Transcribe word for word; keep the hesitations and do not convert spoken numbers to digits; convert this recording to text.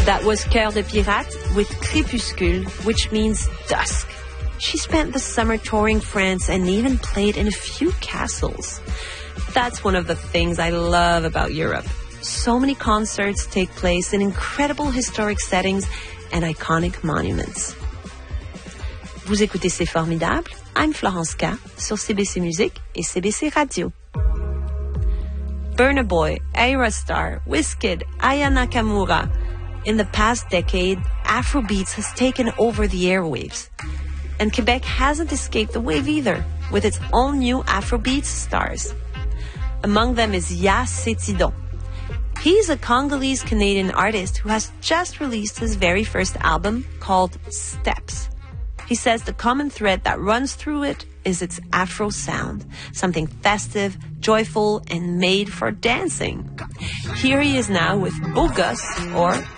That was Cœur de Pirate with Crépuscule, which means dusk. She spent the summer touring France and even played in a few castles. That's one of the things I love about Europe. So many concerts take place in incredible historic settings and iconic monuments. Vous écoutez C'est Formidable. I'm Florence K. sur C B C Musique et C B C Radio. Burna Boy, Aerostar, Wizkid, Aya Nakamura. In the past decade, Afrobeats has taken over the airwaves. And Quebec hasn't escaped the wave either, with its own new Afrobeats stars. Among them is Ya Setidon. He's a Congolese-Canadian artist who has just released his very first album called Steps. He says the common thread that runs through it is its Afro sound, something festive, joyful, and made for dancing. Here he is now with Beau Gosse, or